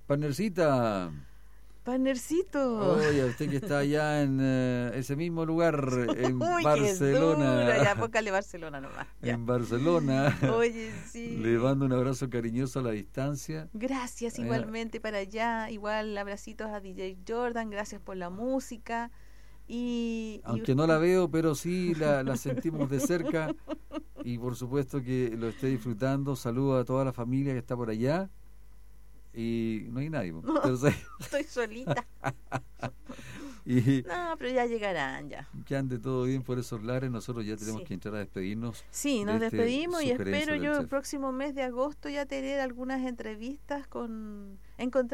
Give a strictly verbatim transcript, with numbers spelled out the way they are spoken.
Partnercita. Partnercito. Oye, usted que está allá en uh, ese mismo lugar, en Uy, Barcelona. Qué dura. Ya, póngale Barcelona nomás. Ya. En Barcelona. Oye, sí. Le mando un abrazo cariñoso a la distancia. Gracias, igualmente, para allá. Igual, abracitos a D J Jordan. Gracias por la música. Y, Aunque y... no la veo, pero sí la, la sentimos de cerca. Y por supuesto que lo esté disfrutando. Saludo a toda la familia que está por allá. Y no hay nadie. No, pero sí. Estoy solita. Y no, pero ya llegarán ya. Que ande todo bien por esos lares. Nosotros ya tenemos sí. que entrar a despedirnos. Sí, nos de despedimos este y espero yo chef. el próximo mes de agosto ya tener algunas entrevistas con... Encontrar